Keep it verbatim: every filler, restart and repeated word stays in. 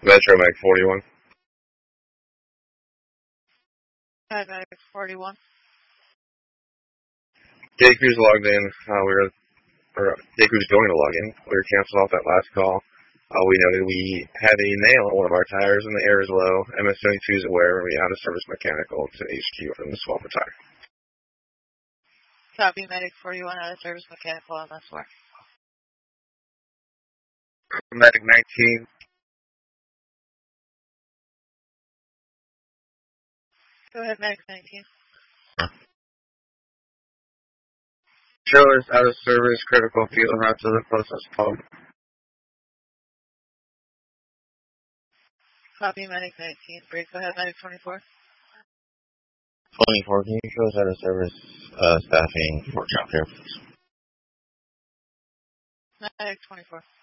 Metro Mag forty-one. Hi, Mag forty-one. Day crew's logged in. Uh, we were, or Day crew's going to log in. We were canceled off that last call. Uh, we noted we had a nail on one of our tires and the air is low. M S seventy-two is aware and we out of service mechanical to H Q from the swap for tire. Copy, Medic forty-one, out of service mechanical on this work. Medic nineteen. Go ahead, Medic nineteen. Trailer's out of service, critical fuel route to the closest pump. Copy, Medic nineteen. Break, go ahead, Medic twenty-four. twenty-four, can you show us out of service uh, staffing for job here, please? Medic twenty-four.